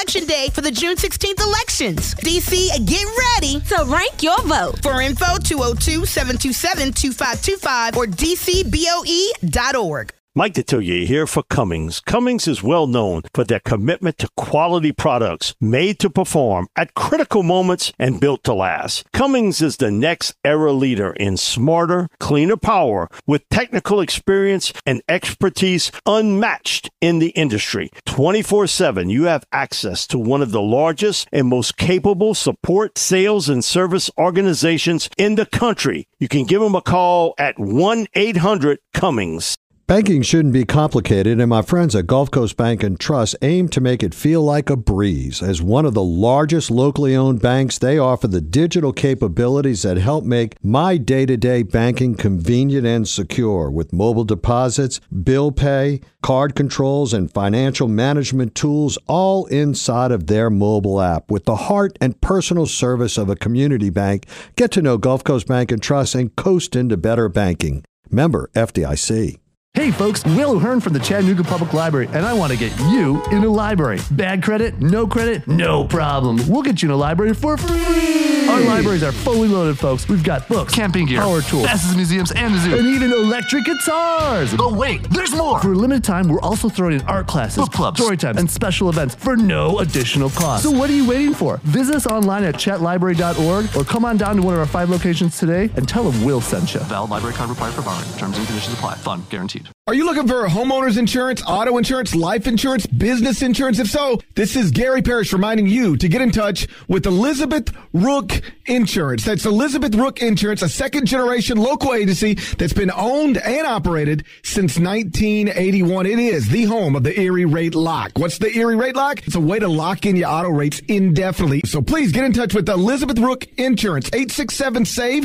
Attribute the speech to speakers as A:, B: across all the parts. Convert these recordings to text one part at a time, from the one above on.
A: Election Day for the June 16th elections. DC, get ready
B: to rank your vote.
A: For info, 202-727-2525 or dcboe.org.
C: Mike Detillier here for Cummins. Cummins is well known for their commitment to quality products made to perform at critical moments and built to last. Cummins is the next era leader in smarter, cleaner power with technical experience and expertise unmatched in the industry. 24/7, you have access to one of the largest and most capable support, sales, and service organizations in the country. You can give them a call at 1-800-CUMMINS.
D: Banking shouldn't be complicated, and my friends at Gulf Coast Bank and Trust aim to make it feel like a breeze. As one of the largest locally owned banks, they offer the digital capabilities that help make my day-to-day banking convenient and secure with mobile deposits, bill pay, card controls, and financial management tools all inside of their mobile app. With the heart and personal service of a community bank, get to know Gulf Coast Bank and Trust and coast into better banking. Member FDIC.
E: Hey folks, Will Hearn from the Chattanooga Public Library, and I want to get you in a library. Bad credit? No problem. We'll get you in a library for free. Our libraries are fully loaded, folks. We've got books, camping gear, power tools, passes to museums and the zoo, and even electric guitars. Oh wait, there's more. For a limited time, we're also throwing in art classes, book clubs, story times, and special events for no additional cost. So what are you waiting for? Visit us online at chatlibrary.org or come on down to one of our 5 locations today and tell them Will sent you.
F: Valid library card required for borrowing. Terms and conditions apply. Fun guaranteed.
G: Are you looking for homeowners insurance, auto insurance, life insurance, business insurance? If so, this is Gary Parrish reminding you to get in touch with Elizabeth Rook Insurance. That's Elizabeth Rook Insurance, a second-generation local agency that's been owned and operated since 1981. It is the home of the Erie Rate Lock. What's the Erie Rate Lock? It's a way to lock in your auto rates indefinitely. So please get in touch with Elizabeth Rook Insurance, 867-SAVE,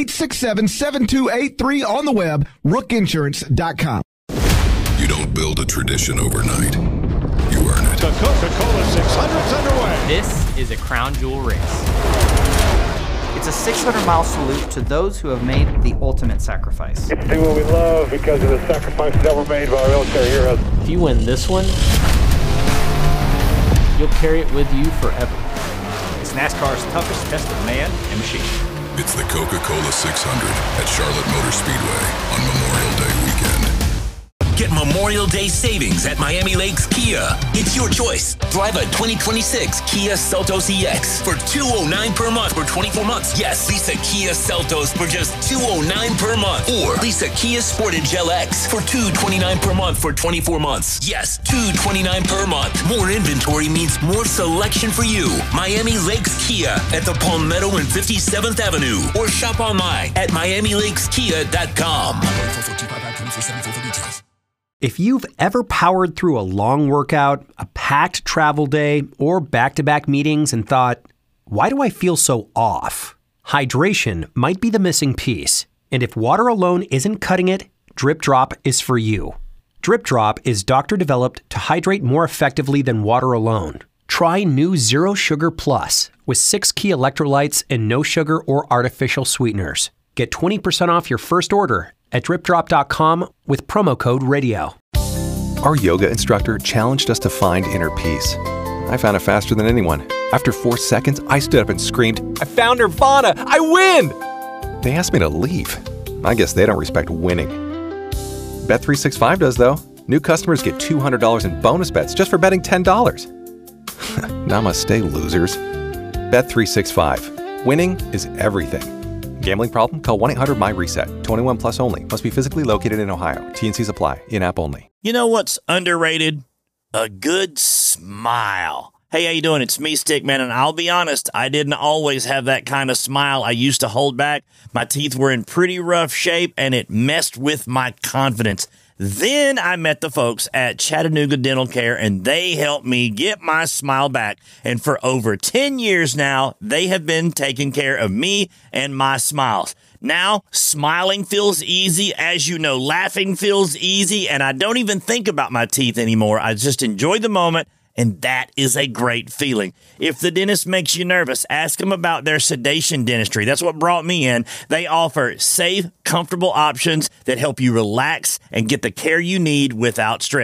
G: 867-7283 on the web, rookinsurance.com.
H: You don't build a tradition overnight. You earn it.
I: The Coca-Cola 600's underway.
J: This is a crown jewel race. It's a 600-mile salute to those who have made the ultimate sacrifice.
K: It's do what we love because of the sacrifices that were made by our military heroes.
L: If you win this one, you'll carry it with you forever.
M: It's NASCAR's toughest test of man and machine.
H: It's the Coca-Cola 600 at Charlotte Motor Speedway on Memorial Day weekend.
N: Get Memorial Day savings at Miami Lakes Kia. It's your choice. Drive a 2026 Kia Seltos EX for $209 per month for 24 months. Yes, lease a Kia Seltos for just $209 per month. Or lease a Kia Sportage LX for $229 per month for 24 months. Yes, $229 per month. More inventory means more selection for you. Miami Lakes Kia at the Palmetto and 57th Avenue. Or shop online at MiamiLakesKia.com.
O: If you've ever powered through a long workout, a packed travel day, or back-to-back meetings and thought, why do I feel so off? Hydration might be the missing piece. And if water alone isn't cutting it, Drip Drop is for you. Drip Drop is doctor-developed to hydrate more effectively than water alone. Try new Zero Sugar Plus with 6 key electrolytes and no sugar or artificial sweeteners. Get 20% off your first order at dripdrop.com with promo code RADIO.
P: Our yoga instructor challenged us to find inner peace. I found it faster than anyone. After 4 seconds, I stood up and screamed, "I found Nirvana! I win!" They asked me to leave. I guess they don't respect winning. Bet365 does, though. New customers get $200 in bonus bets just for betting $10. Namaste, losers. Bet365. Winning is everything. Gambling problem? Call 1-800-MY-RESET. 21 plus only. Must be physically located in Ohio. T&Cs apply. In-app only.
Q: You know what's underrated? A good smile. Hey, how you doing? It's me, Stickman, and I'll be honest, I didn't always have that kind of smile. I used to hold back. My teeth were in pretty rough shape, and it messed with my confidence. Then I met the folks at Chattanooga Dental Care, and they helped me get my smile back. And for over 10 years now, they have been taking care of me and my smiles. Now, smiling feels easy. As you know, laughing feels easy, and I don't even think about my teeth anymore. I just enjoy the moment. And that is a great feeling. If the dentist makes you nervous, ask them about their sedation dentistry. That's what brought me in. They offer safe, comfortable options that help you relax and get the care you need without stress.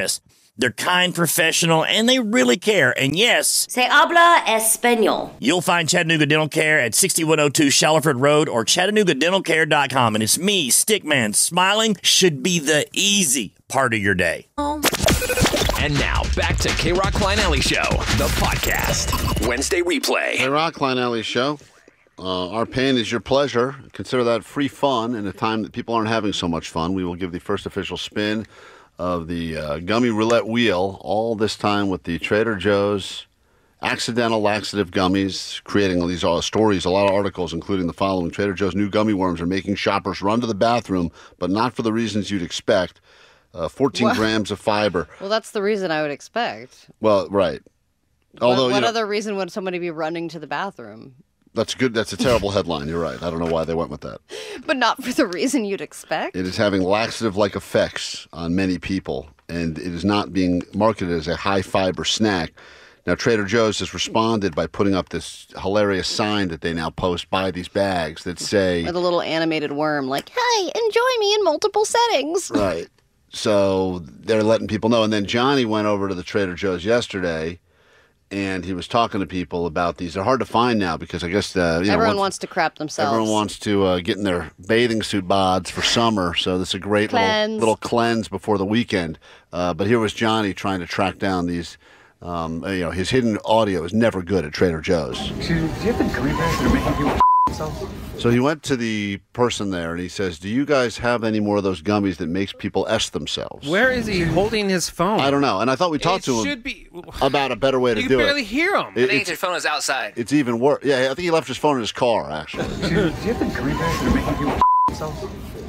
Q: They're kind, professional, and they really care. And yes,
B: Se habla español.
Q: You'll find Chattanooga Dental Care at 6102 Shallowford Road or ChattanoogaDentalCare.com. And it's me, Stickman. Smiling should be the easy part of your day.
N: And now, back to K-Rock Klein Alley Show, the podcast. Wednesday replay.
R: K-Rock Klein Alley Show. Our pain is your pleasure. Consider that free fun in a time that people aren't having so much fun. We will give the first official spin of the gummy roulette wheel, all this time with the Trader Joe's accidental laxative gummies, creating these stories, a lot of articles, including the following. Trader Joe's new gummy worms are making shoppers run to the bathroom, but not for the reasons you'd expect. 14 grams of fiber.
S: Well, that's the reason I would expect.
R: Well, right. Although,
S: what other reason would somebody be running to the bathroom?
R: That's good. That's a terrible headline. You're right. I don't know why they went with that.
S: But not for the reason you'd expect?
R: It is having laxative-like effects on many people, and it is not being marketed as a high-fiber snack. Now, Trader Joe's has responded by putting up this hilarious sign that they now post by these bags that say...
S: With a little animated worm, like, hey, enjoy me in multiple settings.
R: Right. So they're letting people know. And then Johnny went over to the Trader Joe's yesterday, and he was talking to people about these. They're hard to find now because I guess
S: everyone wants to crap themselves.
R: Everyone wants to get in their bathing suit bods for summer. So this is a great little cleanse before the weekend. But here was Johnny trying to track down these. His hidden audio is never good at Trader Joe's.
T: Do you have the gummy bears that are making people themselves?
R: So he went to the person there and he says, "Do you guys have any more of those gummies that makes people S themselves?"
U: Where is he holding his phone?
R: I don't know. And I thought we talked to him about a better way to do it.
U: You can barely hear him.
T: I think his phone is outside.
R: It's even worse. Yeah, I think he left his phone in his car, actually.
T: Do you have the gummy bears that are making people themselves?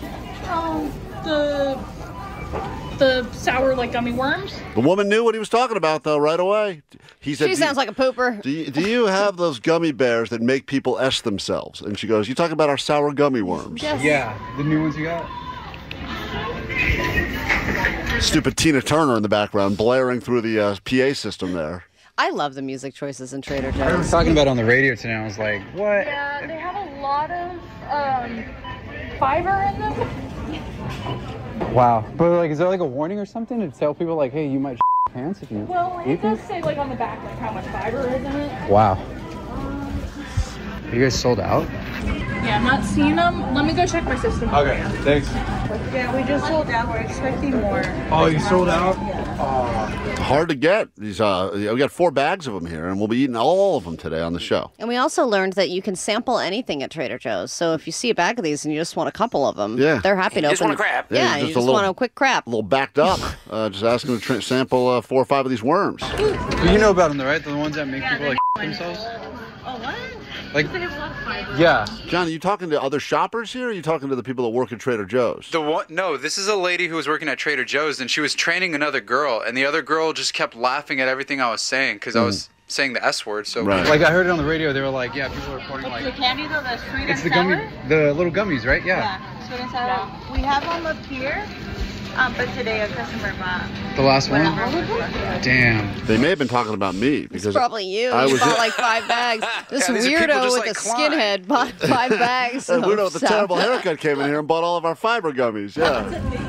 V: The sour, gummy worms.
R: The woman knew what he was talking about, though, right away. He said,
S: she sounds like a pooper.
R: Do you have those gummy bears that make people S themselves? And she goes, you talking about our sour gummy worms?
S: Yes.
T: Yeah, the new ones you got?
R: Stupid Tina Turner in the background blaring through the PA system there.
S: I love the music choices in Trader Joe's.
T: I was talking about it on the radio today. I was like, what?
V: Yeah, they have a lot of fiber in them.
T: Wow. But, is there, a warning or something to tell people, hey, you might your pants if you
V: Well,
T: eat
V: it does
T: these?
V: say, how much fiber is in it.
T: Wow. Are you guys sold out?
V: Yeah, I'm not seeing them. Let me go check my system.
T: Okay, thanks.
V: Yeah, we just sold out. We're expecting more.
T: Oh, you sold out?
R: Hard to get. These we got 4 bags of them here, and we'll be eating all of them today on the show.
S: And we also learned that you can sample anything at Trader Joe's. So if you see a bag of these and you just want a couple of them, they're happy to open.
T: Just want a crap.
S: Yeah, you just want a quick crap.
R: A little backed up. Just ask them to sample 4 or 5 of these worms.
T: You know about them, though, right? The ones that make people themselves?
V: Oh, what?
T: Like,
V: they have a lot of fiber.
T: Yeah.
R: John, are you talking to other shoppers here, or are you talking to the people that work at Trader Joe's?
T: No, this is a lady who was working at Trader Joe's, and she was training another girl, and the other girl just kept laughing at everything I was saying, because I was saying the S word. So,
R: right.
T: I heard it on the radio, they were like, yeah, people are reporting,
V: What's the candy, though? The sweet
T: it's
V: and
T: the
V: sour?
T: gummy, the little gummies, right? Yeah.
V: Yeah, sweet and sour. Yeah. We have them up here, but today a customer bought.
T: The last one? Damn.
R: They may have been talking about me. Because
S: It's probably you.
R: I
S: You
R: was
S: bought 5 bags. This weirdo with a skinhead bought 5 bags.
R: That weirdo with the terrible haircut came in here and bought all of our fiber gummies. Yeah.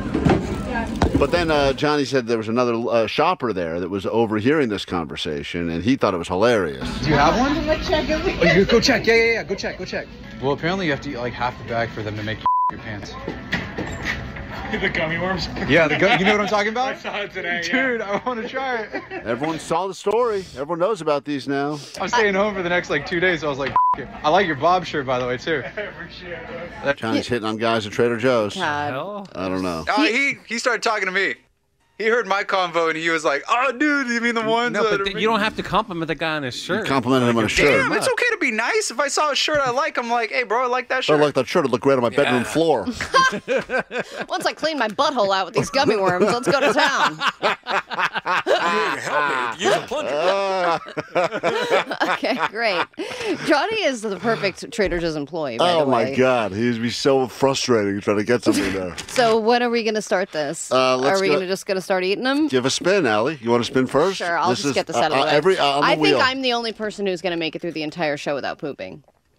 R: But then Johnny said there was another shopper there that was overhearing this conversation, and he thought it was hilarious.
T: Do you have one?
V: Check
T: Go check. Yeah. Go check. Well, apparently you have to eat half the bag for them to make your pants.
W: The gummy worms?
T: Yeah, you know what I'm talking about?
W: I saw it today,
T: Dude, I want to try it.
R: Everyone saw the story. Everyone knows about these now.
T: I'm staying home for the next 2 days, so I was like, it. I like your Bob shirt, by the way, too.
R: Johnny's hitting on guys at Trader Joe's.
S: God.
R: I don't know.
T: He started talking to me. He heard my convo and he was like, "Oh, dude, you mean the ones?"
U: No, but you don't have to compliment the guy on his shirt.
R: You complimented him on his shirt.
T: Damn, it's okay to be nice. If I saw a shirt I like, I'm like, "Hey, bro, I like that shirt."
R: I like that shirt. It looked great on my bedroom floor.
S: Once I clean my butthole out with these gummy worms, let's go to town.
N: Help me. Use a plunger.
S: Okay, great. Johnny is the perfect Trader Joe's employee, by the way.
R: Oh, my God. He'd be so frustrating trying to get something there.
S: So when are we going to start this? Are we just going to start eating them?
R: Give a spin, Allie. You want to spin first?
S: Sure, I'll just get this out of the way.
R: On the
S: I
R: wheel.
S: think I'm the only person who's going to make it through the entire show without pooping.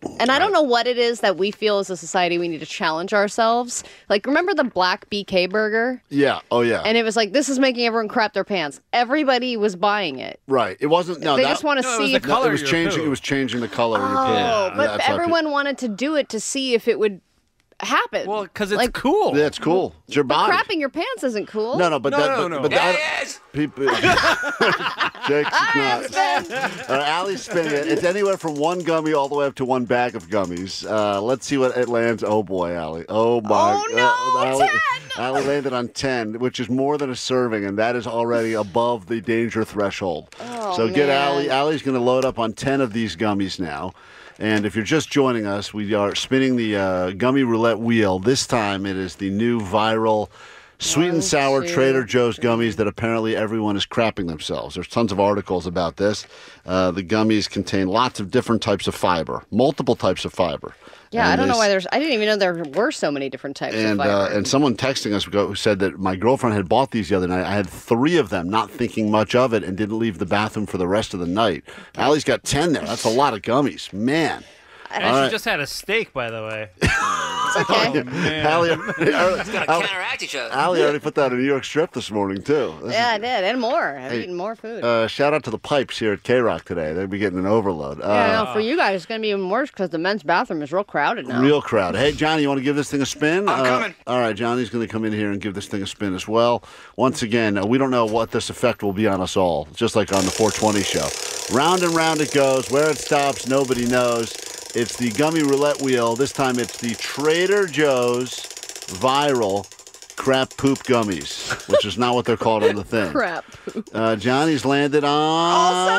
S: And I don't know what it is that we feel as a society we need to challenge ourselves. Like, remember the black BK burger?
R: Yeah. Oh, yeah.
S: And it was like, this is making everyone crap their pants. Everybody was buying it.
R: Right. It wasn't. No,
S: they just want to see if
R: it was changing. It was changing the color of your pants.
S: But everyone wanted to do it to see if it would happen.
U: Well, because it's cool.
R: Yeah, it's cool. It's your body.
S: Crapping your pants isn't cool.
R: No, but people. Jake's not. Allie's spinning it. It's anywhere from one gummy all the way up to one bag of gummies. Let's see what it lands. Oh boy, Allie. Oh my.
S: Oh no, 10.
R: Allie landed on 10, which is more than a serving, and that is already above the danger threshold.
S: Oh,
R: so get
S: man.
R: Allie. Allie's going to load up on 10 of these gummies now. And if you're just joining us, we are spinning the gummy roulette wheel. This time it is the new viral sweet and sour Trader Joe's gummies that apparently everyone is crapping themselves. There's tons of articles about this. The gummies contain lots of different types of fiber, multiple types of fiber.
S: Yeah, I don't know why I didn't even know there were so many different types of fiber.
R: And someone texting us who said that my girlfriend had bought these the other night. I had 3 of them, not thinking much of it, and didn't leave the bathroom for the rest of the night. Allie's got 10 there. That's a lot of gummies. Man.
U: And she just had a steak, by the way.
S: It's okay.
U: Oh, man.
R: Allie,
A: It's going to counteract each other.
R: Allie already put that in New York strip this morning, too.
S: I did, and more. I've eaten more food.
R: Shout out to the pipes here at K-Rock today. They'll be getting an overload.
S: Yeah, for you guys, it's going to be even worse because the men's bathroom is real crowded now.
R: Real crowded. Hey, Johnny, you want to give this thing a spin?
T: I'm coming.
R: All right, Johnny's going to come in here and give this thing a spin as well. Once again, we don't know what this effect will be on us all, just like on the 420 show. Round and round it goes. Where it stops, nobody knows. It's the gummy roulette wheel. This time it's the Trader Joe's viral crap poop gummies, which is not what they're called on the thing.
S: Crap poop.
R: Johnny's landed on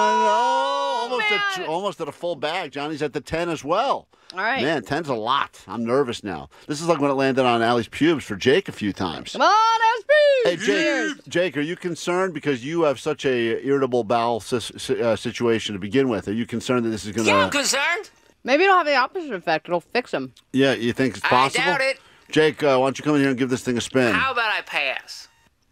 R: almost at a full bag. Johnny's at the 10 as well.
S: All right.
R: Man, 10's a lot. I'm nervous now. This is like when it landed on Allie's pubes for Jake a few times.
S: Come on,
R: Hey, Jake, are you concerned because you have such a irritable bowel situation to begin with? Are you concerned that this is going to...
A: Yeah, I'm concerned.
S: Maybe it'll have the opposite effect. It'll fix them.
R: Yeah, you think it's possible?
A: I doubt it.
R: Jake, why don't you come in here and give this thing a spin?
A: How about I pass?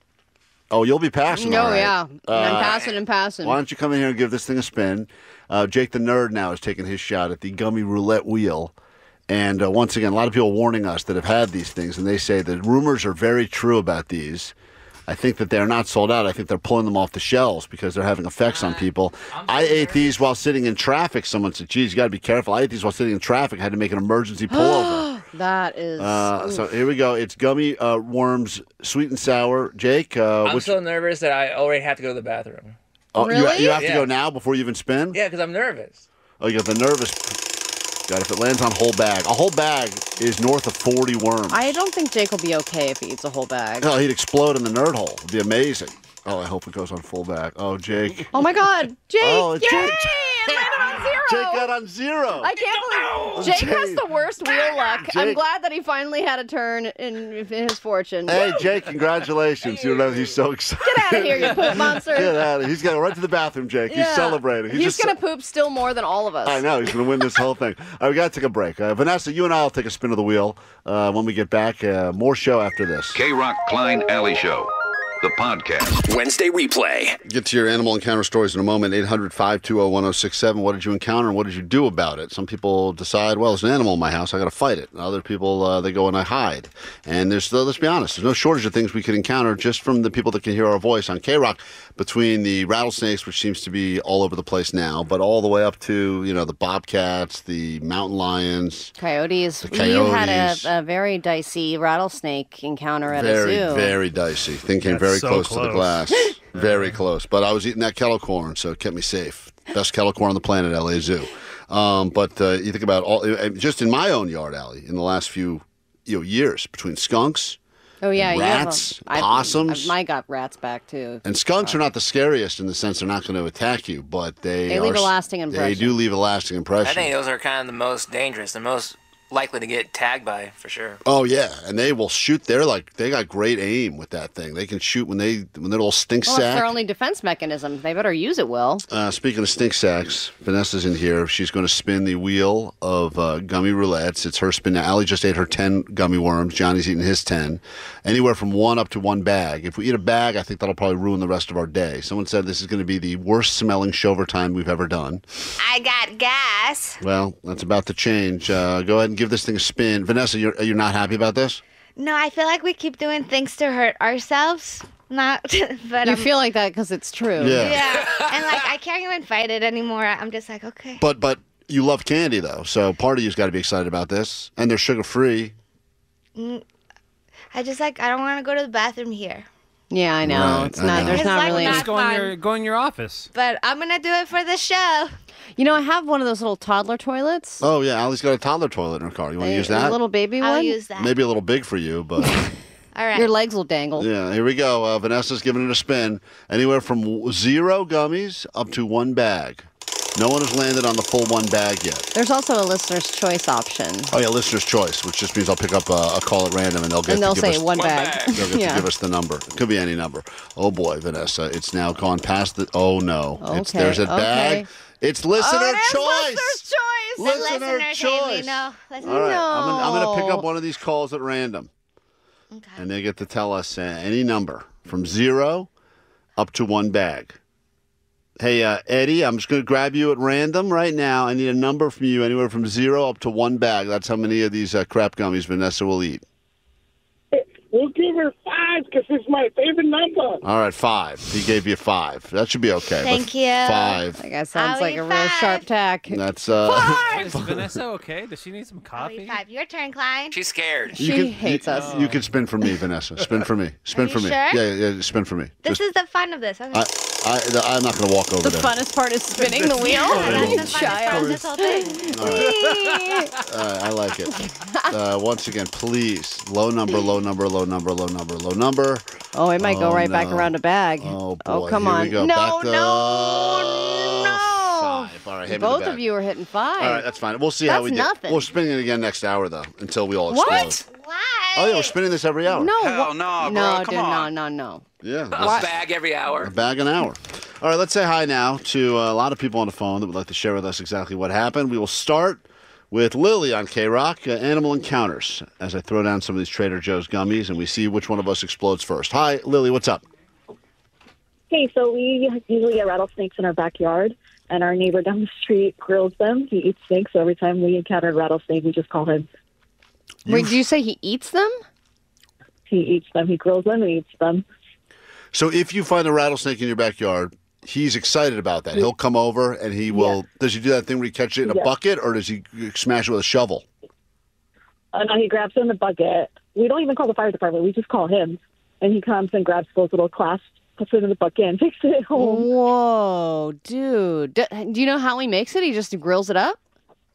R: Oh, you'll be passing,
S: No,
R: all right.
S: yeah. I'm passing and passing.
R: Why don't you come in here and give this thing a spin? Jake the Nerd now is taking his shot at the gummy roulette wheel. And once again, a lot of people warning us that have had these things, and they say the rumors are very true about these. I think that they're not sold out. I think they're pulling them off the shelves because they're having effects on people. I ate these while sitting in traffic. Someone said, geez, you got to be careful. I ate these while sitting in traffic. I had to make an emergency pullover.
S: That is...
R: So here we go. It's gummy worms, sweet and sour. Jake?
C: I'm so nervous that I already have to go to the bathroom.
R: Oh,
S: really?
R: You have to go now before you even spin?
C: Yeah, because I'm nervous.
R: Oh, you got the nervous... God, if it lands on whole bag. A whole bag is north of 40 worms.
S: I don't think Jake will be okay if he eats a whole bag.
R: Oh, he'd explode in the nerd hole. It'd be amazing. Oh, I hope it goes on full bag. Oh, Jake.
S: Oh, my God. Jake!
R: Oh,
S: Yay!
R: Jake.
S: It landed on 0!
R: Jake got on 0.
S: I can't believe Jake has the worst wheel luck. I'm
R: Jake.
S: glad that he finally had a turn in his fortune.
R: Hey, Jake, congratulations. You know, he's so excited.
S: Get out of here, you poop monster.
R: Get out of here. He's going right to the bathroom, Jake. He's
S: Yeah.
R: celebrating.
S: He's going to poop still more than all of us.
R: I know. He's going to win this whole thing. All right, we got to take a break. Vanessa, you and I will take a spin of the wheel when we get back. More show after this.
D: K-Rock Klein Alley Show, the podcast.
N: Wednesday replay.
R: Get to your animal encounter stories in a moment. 800-520-1067. What did you encounter and what did you do about it? Some people decide, well, there's an animal in my house. I got to fight it. Other people, they go and I hide. And let's be honest, there's no shortage of things we could encounter just from the people that can hear our voice on K-Rock, between the rattlesnakes, which seems to be all over the place now, but all the way up to, the bobcats, the mountain lions.
S: Coyotes.
R: The
S: You had
R: coyotes.
S: a very dicey rattlesnake encounter at a
R: Very,
S: zoo.
R: very dicey. Thing came very close to the glass. Very close. But I was eating that kettle corn, so it kept me safe. Best kettle corn on the planet, LA Zoo. But you think about just in my own yard, Allie, in the last few years, between skunks,
S: Oh, yeah.
R: rats, possums.
S: I got rats back, too.
R: And skunks are not the scariest in the sense they're not going to attack you, but they
S: leave a lasting impression.
R: They do leave a lasting impression.
A: I think those are kind of the most dangerous, the most likely to get tagged by, for sure.
R: Oh yeah, and they will shoot. They got great aim with that thing. They can shoot when they're little stink
S: Well, it's
R: sack.
S: their only defense mechanism. They better use it well.
R: Speaking of stink sacks, Vanessa's in here. She's going to spin the wheel of gummy roulettes. It's her spin now. Allie just ate her 10 gummy worms. Johnny's eating his 10. Anywhere from 1 up to 1 bag. If we eat a bag, I think that'll probably ruin the rest of our day. Someone said this is going to be the worst smelling shover time we've ever done.
E: I got gas.
R: Well, that's about to change. Go ahead and give this thing a spin. Vanessa, you're not happy about this?
E: No, I feel like we keep doing things to hurt ourselves. Not, but
S: You feel like that because it's true.
R: Yeah.
E: And like I can't even fight it anymore. I'm just like, okay.
R: But you love candy though, so part of you's got to be excited about this. And they're sugar free.
E: I don't want to go to the bathroom here.
S: Yeah, I know.
R: Right,
S: It's not. There's
E: It's
S: not
E: like
S: really.
E: not
U: Just go in your office.
E: But I'm gonna do it for the show.
S: You know, I have one of those little toddler toilets.
R: Oh yeah, Allie's got a toddler toilet in her car. You want to use that?
S: A little baby one.
E: I'll use that.
R: Maybe a little big for you, but
E: All right.
S: Your legs will dangle.
R: yeah. Here we go. Vanessa's giving it a spin. Anywhere from 0 gummies up to 1 bag. No one has landed on the full 1 bag yet.
S: There's also a listener's choice option.
R: Oh yeah, listener's choice, which just means I'll pick up a call at random, and they'll get to give
S: say
R: us
S: 1 bag.
R: They'll get
S: Yeah.
R: to give us the number. It could be any number. Oh boy, Vanessa, it's now gone past the. Oh no,
S: Okay,
R: there's a
S: okay.
R: bag. It's listener choice.
E: The
R: Listener
E: listeners
R: choice.
E: hate me. No.
R: All right, I'm gonna pick up one of these calls at random, and they get to tell us any number from 0 up to 1 bag. Hey, Eddie, I'm just going to grab you at random right now. I need a number from you, anywhere from 0 up to 1 bag. That's how many of these crap gummies Vanessa will eat.
W: We'll give her 5 because it's my favorite number.
R: All right, 5. He gave you 5. That should be okay.
E: Thank
R: But
E: you.
R: 5.
S: That guy sounds
E: I'll
S: like
E: eat
S: a real
E: 5.
S: sharp tack.
R: That's
U: Is Vanessa okay? Does she need some
E: I'll
U: coffee?
E: eat 5. Your turn, Klein.
A: She's scared.
S: She hates us.
R: You can spin for me, Vanessa. Spin for me. Spin
E: Are
R: for
E: you
R: me.
E: sure?
R: Yeah, spin for me.
E: This is the fun of this. Okay.
R: I'm not going to walk over
S: The
R: there.
S: funnest part is spinning the wheel.
E: That's the funnest part of this whole thing.
R: All right. I like it. Once again, please, low number, low number, low number, low number, low number.
S: Oh, it might go right back
R: no.
S: around a bag.
R: Oh, boy.
S: Oh, come
R: Here
S: on.
R: we go.
S: No,
R: Back to
S: no.
R: 5. All right, hit me
S: Both
R: the bag.
S: of you are hitting 5.
R: All right, that's fine. We'll see how
S: That's
R: we do.
S: nothing.
R: We're spinning it again next hour, though, until we all
S: What?
R: explode. Oh, yeah, we're spinning this every hour.
S: No.
A: Hell no, bro.
S: No,
A: Come
S: dude,
A: on.
S: no.
R: Yeah.
A: A bag every hour.
R: A bag an hour. All right, let's say hi now to a lot of people on the phone that would like to share with us exactly what happened. We will start with Lily on K-Rock, Animal Encounters, as I throw down some of these Trader Joe's gummies and we see which one of us explodes first. Hi, Lily, what's up?
F: Hey, so we usually get rattlesnakes in our backyard, and our neighbor down the street grills them. He eats snakes, so every time we encounter a rattlesnake, we just call him.
S: Wait, did you say he eats them?
F: He eats them. He grills them and eats them.
R: So if you find a rattlesnake in your backyard, he's excited about that. He'll come over and he will. Does he do that thing where he catches it in a bucket, or does he smash it with a shovel?
F: No, he grabs it in the bucket. We don't even call the fire department. We just call him, and he comes and grabs those little clasps, puts it in the bucket, and takes it home.
S: Whoa, dude. Do you know how he makes it? He just grills it up?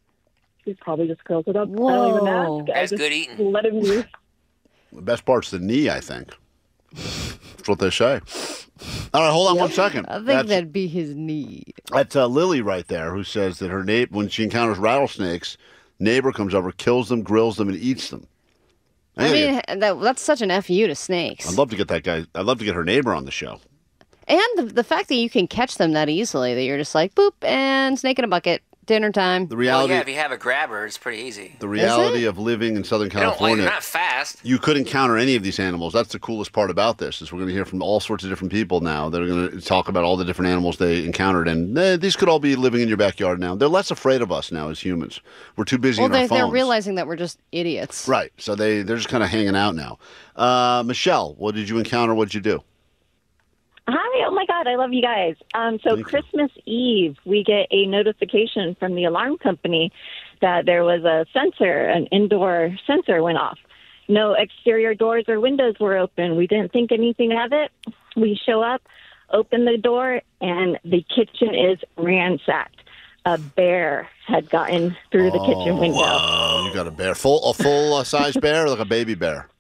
F: He probably just grills it up.
S: Whoa.
F: I don't even ask.
A: That's
F: I just
A: good eating.
F: let him use.
R: The best part's the knee, I think. That's what they say. All right, hold on 1 second.
S: I think that'd be his knee.
R: That's Lily right there, who says that her neighbor, when she encounters rattlesnakes, neighbor comes over, kills them, grills them, and eats them.
S: I mean, that's such an FU to snakes.
R: I'd love to get that guy. I'd love to get her neighbor on the show.
S: And the fact that you can catch them that easily, that you're just like, boop, and snake in a bucket, dinner time.
R: The reality.
A: Well, yeah, if you have a grabber, it's pretty easy.
R: The reality of living in Southern California.
A: They're not fast.
R: You could encounter any of these animals. That's the coolest part about this, is we're going to hear from all sorts of different people now that are going to talk about all the different animals they encountered. And these could all be living in your backyard now. They're less afraid of us now as humans. We're too busy in our phones.
S: They're realizing that we're just idiots.
R: Right. So they're just kind of hanging out now. Michelle, what did you encounter? What did you do?
F: Hi, oh my God, I love you guys. So Christmas Eve, we get a notification from the alarm company that there was a sensor, an indoor sensor went off. No exterior doors or windows were open. We didn't think anything of it. We show up, open the door, and the kitchen is ransacked. A bear had gotten through the kitchen window.
R: Wow, you got a bear. A full size bear, or like a baby bear?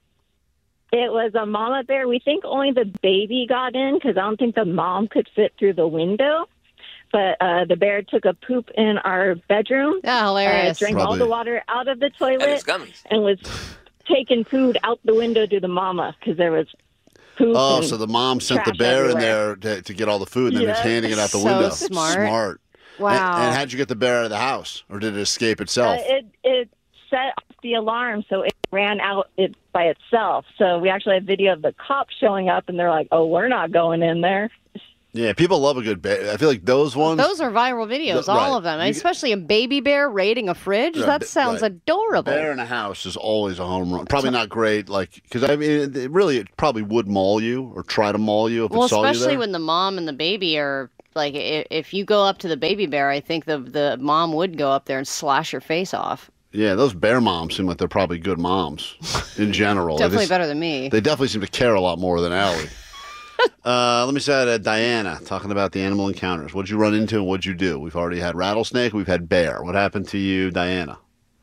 F: It was a mama bear. We think only the baby got in because I don't think the mom could fit through the window. but the bear took a poop in our bedroom.
S: Yeah, hilarious.
F: Drank all the water out of the toilet and was taking food out the window to the mama because there was poop.
R: Oh,
F: and
R: so the mom sent the
F: trash
R: bear
F: everywhere.
R: in there to get all the food, and then it's handing it out the
S: So
R: window.
S: smart. Wow.
R: And how'd you get the bear out of the house, or did it escape itself?
F: It set off the alarm, so it ran out by itself. So we actually have video of the cops showing up, and they're like, "Oh, we're not going in there."
R: Yeah, people love a good bear. I feel like those ones.
S: Those are viral videos, all of them. Especially a baby bear raiding a fridge.
R: Yeah,
S: That sounds adorable.
R: Bear in a house is always a home run. Probably not great, because I mean, it probably would maul you or try to maul you if it saw you
S: especially
R: there.
S: when the mom and the baby are like, if you go up to the baby bear, I think the mom would go up there and slash your face off.
R: Yeah, those bear moms seem like they're probably good moms in general.
S: Definitely better than me.
R: They definitely seem to care a lot more than Allie. Let me say Diana, talking about the animal encounters. What'd you run into and what'd you do? We've already had rattlesnake. We've had bear. What happened to you, Diana?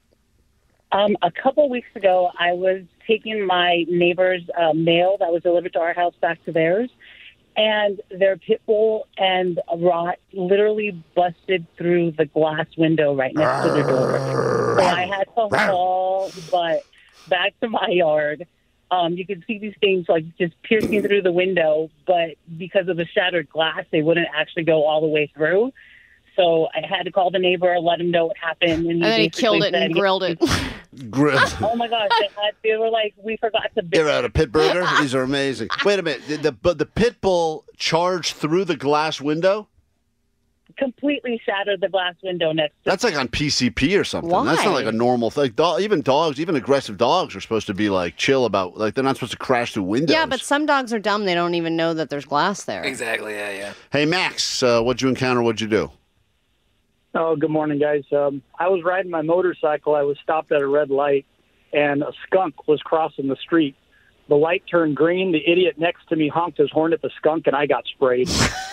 G: A couple weeks ago, I was taking my neighbor's mail that was delivered to our house back to theirs, and their pit bull and a rot literally busted through the glass window right next to the door. So I had to haul the butt back to my yard. You could see these things like just piercing through the window, but because of the shattered glass, they wouldn't actually go all the way through. So I had to call the neighbor, let him know what happened. And
S: then he killed it and grilled it.
G: Oh, my gosh. They were like, we forgot to...
R: You're out of pit burger? These are amazing. Wait a minute. Did the pit bull charge through the glass window?
G: Completely shattered the glass window next to
R: That's like on PCP or something.
S: Why?
R: That's not like a normal thing. Even dogs, even aggressive dogs are supposed to be like chill about, like they're not supposed to crash through windows.
S: Yeah, but some dogs are dumb. They don't even know that there's glass there.
A: Exactly, yeah.
R: Hey, Max, what'd you encounter? What'd you do?
I: Oh, good morning, guys. I was riding my motorcycle. I was stopped at a red light, and a skunk was crossing the street. The light turned green. The idiot next to me honked his horn at the skunk, and I got sprayed.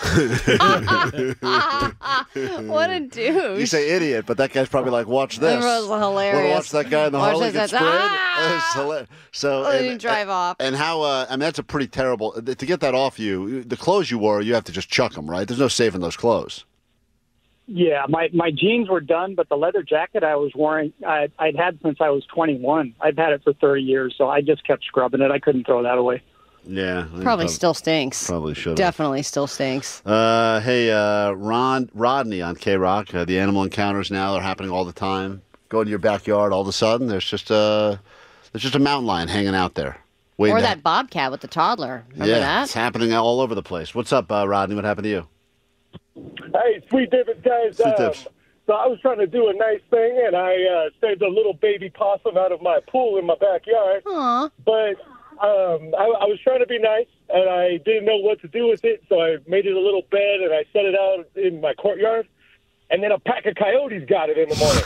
S: What a douche.
R: You say idiot, but that guy's probably like, watch this.
S: That was hilarious.
R: Want to watch that guy in the
S: Watch
R: Harley
S: this,
R: get sprayed? It's hilarious. So,
S: Oh, you drive off.
R: And how, I mean, that's a pretty terrible, to get that off you, the clothes you wore, you have to just chuck them, right? There's no saving those clothes.
I: Yeah, my jeans were done, but the leather jacket I was wearing, I'd had since I was 21. I've had it for 30 years, so I just kept scrubbing it. I couldn't throw that away.
R: Yeah.
S: Probably still stinks.
R: Probably should.
S: Definitely still stinks.
R: Hey, Rodney on K-Rock. The animal encounters now are happening all the time. Go into your backyard, all of a sudden, there's just a mountain lion hanging out there.
S: Or that bobcat with the toddler. Remember that?
R: It's happening all over the place. What's up, Rodney? What happened to you?
W: Hey, Sweet Divots guys.
R: Sweet Divots.
W: So I was trying to do a nice thing, and I saved a little baby possum out of my pool in my backyard.
S: Aww.
W: But I was trying to be nice, and I didn't know what to do with it, so I made it a little bed, and I set it out in my courtyard. And then a pack of coyotes got it in the morning.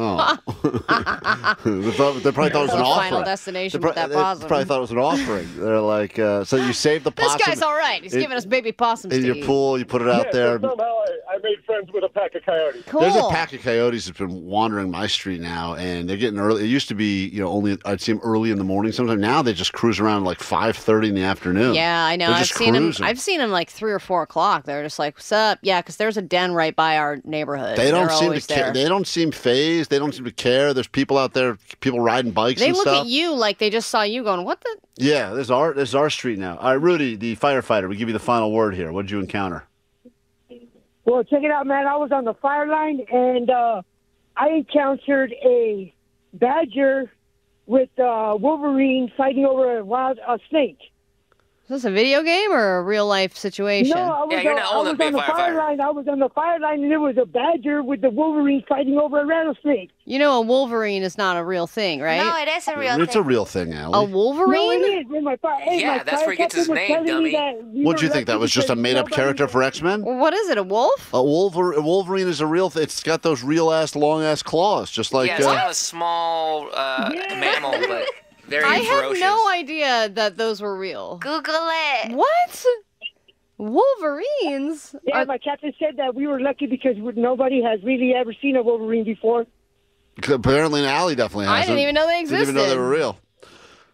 R: They probably thought it was an offering.
S: Final destination with that
R: They
S: possum.
R: probably thought it was an offering. They're like, so you saved the possum.
S: This guy's all right. He's giving us baby possums
R: in
S: to
R: your
S: eat.
R: pool. You put it out there.
W: So somehow I made friends with a pack of coyotes.
S: Cool.
R: There's a pack of coyotes that's been wandering my street now, and they're getting early. It used to be, only I'd see them early in the morning. Sometimes now they just cruise around like 5:30 in the afternoon.
S: Yeah, I know.
R: They're
S: I've
R: just
S: seen them.
R: cruising.
S: I've seen them like 3 or 4 o'clock. They're just like, "What's up?" Yeah, because there's a den right by our neighborhood.
R: They don't
S: They're
R: seem
S: always
R: to care.
S: there.
R: They don't seem phased. They don't seem to care. There's people out there, people riding bikes
S: They
R: and
S: look
R: stuff.
S: at you like they just saw you going, "What the?"
R: Yeah, there's our street now. All right, Rudy, the firefighter, we give you the final word here. What did you encounter?
W: Well, check it out, man. I was on the fire line, and I encountered a badger with Wolverine fighting over a snake.
S: Is this a video game or a real life situation?
W: No, I was, I was on the fire line. I was on the fire line, and there was a badger with the Wolverine fighting over a rattlesnake.
S: You know, a Wolverine is not a real thing, right?
E: No, it is a real
R: It's a real thing, Allie.
S: A Wolverine?
W: No, it is. In my
A: Yeah, that's where he gets his name, dummy.
R: What'd you think? That was just a made-up character for X-Men?
S: What is it, a wolf?
R: A Wolverine is a real thing. It's got those real-ass, long-ass claws, just like...
A: yeah, it's kind of a small mammal, but very
S: I
A: ferocious.
S: had no idea that those were real.
E: Google it.
S: What? Wolverines?
W: Yeah, my captain said that we were lucky because nobody has really ever seen a Wolverine before.
R: Apparently, Allie definitely
S: I
R: hasn't.
S: didn't even know they
R: Didn't even know they
S: existed.
R: were real.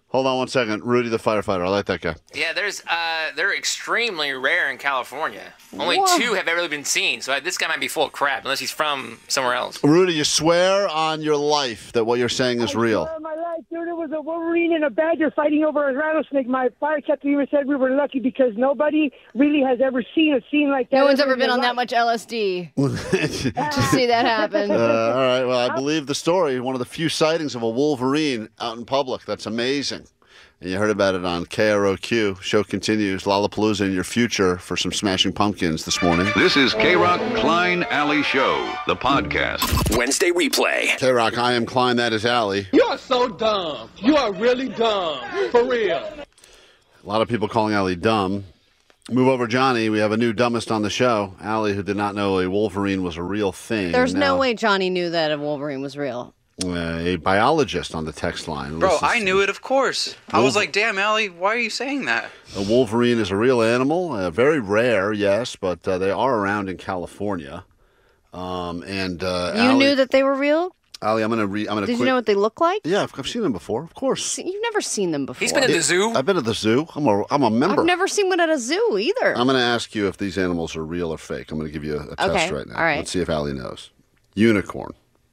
R: Hold on one second. Rudy the firefighter. I like that guy.
A: Yeah, they're extremely rare in California. Only
S: Whoa.
A: 2 have ever been seen, so this guy might be full of crap, unless he's from somewhere else.
R: Rudy, you swear on your life that what you're saying is real.
W: I swear on my life, dude, it was a wolverine and a badger fighting over a rattlesnake. My fire captain even said we were lucky because nobody really has ever seen a scene like that.
S: No one's ever
W: in
S: been
W: their
S: on that
W: life.
S: much LSD to see that happen.
R: All right. Well, I believe the story. One of the few sightings of a wolverine out in public. That's amazing. And you heard about it on KROQ. Show continues. Lollapalooza in your future for some Smashing Pumpkins this morning.
D: This is K-Rock Klein Alley Show, the podcast.
N: Wednesday replay.
R: K-Rock, I am Klein. That is Alley.
J: You are so dumb. You are really dumb. For real.
R: A lot of people calling Alley dumb. Move over, Johnny. We have a new dumbest on the show. Alley, who did not know a wolverine was a real thing.
S: There's
R: And
S: no
R: now,
S: way Johnny knew that a wolverine was real.
R: A biologist on the text line.
T: Bro,
R: listens
T: I
R: to-
T: knew it, of course. I was like, damn, Allie, why are you saying that?
R: A wolverine is a real animal, very rare, yes, but they are around in California.
S: You
R: Allie,
S: knew that they were real?
R: Allie, I'm gonna.
S: Did you know what they look like?
R: Yeah, I've seen them before, of course.
S: You've never seen them before.
A: He's been at the zoo.
R: I've been at the zoo. I'm a member.
S: I've never seen one at a zoo either.
R: I'm going to ask you if these animals are real or fake. I'm going to give you a test
S: Okay,
R: right now.
S: all right.
R: Let's see if Allie knows. Unicorn.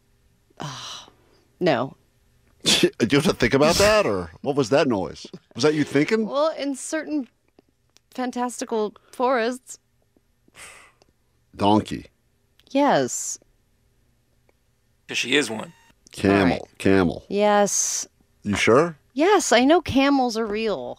S: No.
R: Do you have to think about that, or what was that noise? Was that you thinking?
S: Well, in certain fantastical forests,
R: Donkey.
S: yes.
A: Because she is one.
R: Camel.
S: All right.
R: Camel.
S: Yes.
R: You sure?
S: Yes, I know camels are real.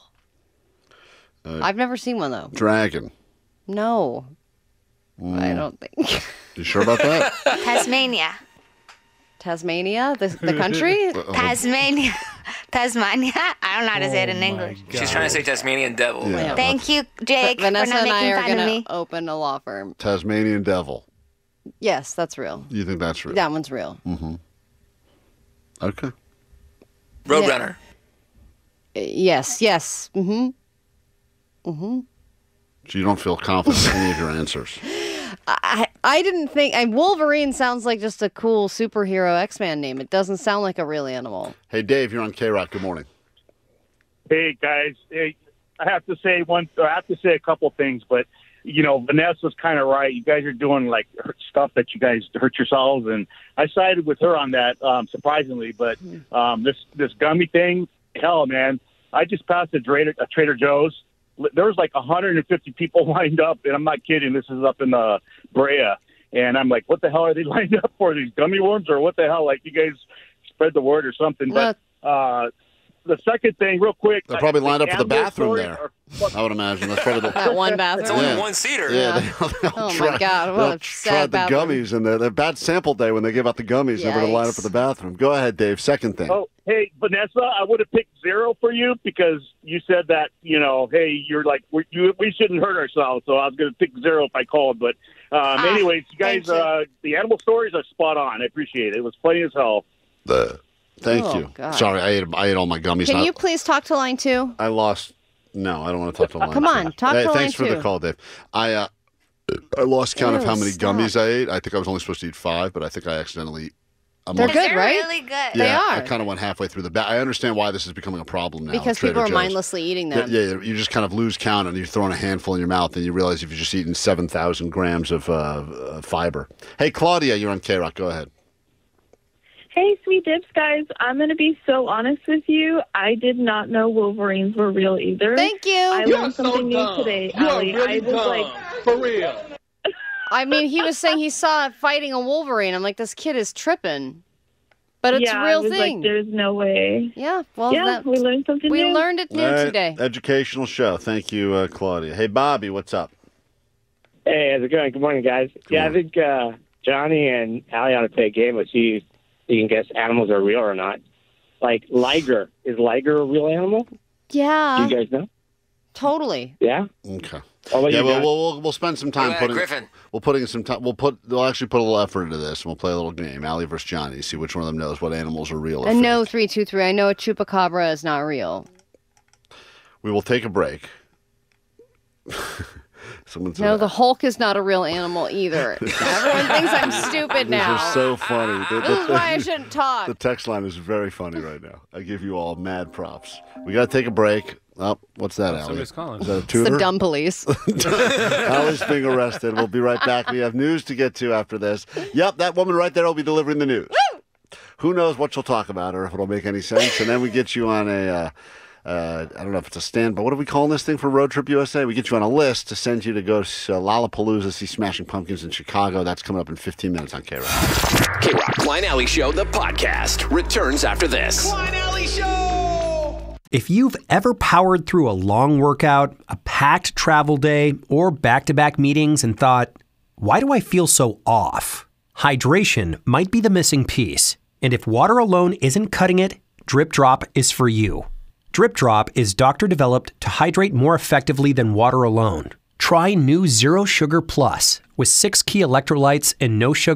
R: Uh,
S: I've never seen one, though.
R: Dragon.
S: No. I don't think.
R: You sure about that?
E: Tasmania.
S: Tasmania? The country?
E: Tasmania. Tasmania. I don't know how to say it in English.
A: She's trying to say Tasmanian devil.
R: Yeah.
E: Thank you, Jake,
S: Vanessa
E: for not
S: and I
E: making
S: are
E: fun of
S: going
E: me.
S: to open a law firm.
R: Tasmanian devil.
S: Yes, that's real.
R: You think that's real?
S: That one's real.
R: Mm-hmm. Okay.
A: Roadrunner.
S: Yes, yes. Mm-hmm. Mm-hmm.
R: So you don't feel confident in any of your answers.
S: I didn't think... Wolverine sounds like just a cool superhero X-Man name. It doesn't sound like a real animal.
R: Hey, Dave, you're on K-Rock. Good morning.
I: Hey guys, hey, I have to say a couple things, but you know, Vanessa's kind of right. You guys are doing like stuff that you guys hurt yourselves, and I sided with her on that, surprisingly. But this gummy thing, hell, man, I just passed a Trader Joe's. There was like 150 people lined up, and I'm not kidding. This is up in Brea, and I'm like, what the hell are they lined up for? These gummy worms, or what the hell? Like, you guys spread the word or something. But the second thing, real quick,
R: They're probably lined up for the
I: animal
R: bathroom
I: story
R: there. I would imagine that's probably the
S: That one bathroom?
A: It's only one seater.
R: Yeah, they
S: Oh,
R: try,
S: my God.
R: they'll
S: What a
R: try
S: sad
R: the
S: bathroom.
R: gummies, and they're bad sample day when they give out the gummies. They're going to line up
S: Yikes.
R: for the bathroom. Go ahead, Dave. Second thing.
I: Oh, hey, Vanessa, I would have picked 0 for you because you said that, you know, hey, you're like, we shouldn't hurt ourselves. So I was going to pick 0 if I called. But anyways, you guys, the animal stories are spot on. I appreciate it. It was funny as hell.
R: Thank
S: Oh,
R: you.
S: God.
R: Sorry, I ate all my gummies.
S: Can you please talk to line 2?
R: I lost. No, I don't want to talk to line.
S: Come on, talk to line
R: Thanks for the
S: 2.
R: call, Dave. I lost count of how
S: Ew,
R: many
S: stop.
R: gummies I ate. I think I was only supposed to eat 5, but I think I accidentally.
S: They're good,
E: They're
S: right?
E: really good.
R: Yeah,
S: They are.
R: I kind of went halfway through the bag. I understand why this is becoming a problem now.
S: Because
R: at Trader
S: people are
R: Joe's.
S: mindlessly eating them.
R: Yeah, you just kind of lose count and you're throwing a handful in your mouth and you realize you've just eaten 7,000 grams of fiber. Hey, Claudia, you're on K-Rock. Go ahead.
K: Hey, Sweet Dips, guys. I'm going to be so honest with you. I did not know Wolverines were real either.
S: Thank you.
K: I
J: You are
K: learned
J: so
K: something new
J: dumb.
K: today,
J: You are
K: Allie.
J: really
K: I was
J: dumb.
K: like,
J: For real.
S: I mean, he was saying he saw it fighting a Wolverine. I'm like, this kid is tripping. But it's
K: yeah,
S: a real
K: I was
S: thing.
K: like, there's no way.
S: Yeah, well,
K: Yeah, we learned something
S: we
K: new.
S: learned it new
R: All right,
S: today.
R: Educational show. Thank you, Claudia. Hey, Bobby, what's up?
L: Hey, how's it going? Good morning, guys. I think Johnny and Allie ought to play a game with you. You can guess animals are real or not. Like liger. Is liger a real animal?
S: Yeah.
L: Do you guys know?
S: Totally.
L: Yeah?
R: Okay.
L: How about
R: Yeah,
L: you, Johnny?
R: we'll spend some time putting.
A: Griffin.
R: We'll put in some time. We'll actually put a little effort into this, and we'll play a little game. Allie versus Johnny. See which one of them knows what animals are real or
S: And
R: fake.
S: no 323. I know a chupacabra is not real.
R: We will take a break.
S: No, the Hulk is not a real animal either. Everyone thinks I'm stupid now.
R: These are so funny.
S: This is why I shouldn't talk.
R: The text line is very funny right now. I give you all mad props. We got to take a break. Oh, what's that, Allie?
U: Somebody's calling.
R: Is that a
S: It's
R: tutor?
S: the dumb police.
R: Allie's being arrested. We'll be right back. We have news to get to after this. Yep, that woman right there will be delivering the news. Woo! Who knows what she'll talk about or if it'll make any sense. And then we get you on a, I don't know if it's a stand, but what are we calling this thing for Road Trip USA? We get you on a list to send you to go to Lollapalooza, see Smashing Pumpkins in Chicago. That's coming up in 15 minutes on K-Rock.
H: K-Rock Klein Alley Show, the podcast, returns after this.
M: Klein Alley Show!
O: If you've ever powered through a long workout, a packed travel day, or back-to-back meetings and thought, why do I feel so off? Hydration might be the missing piece. And if water alone isn't cutting it, Drip Drop is for you. Drip Drop is doctor-developed to hydrate more effectively than water alone. Try new Zero Sugar Plus with 6 key electrolytes and no sugar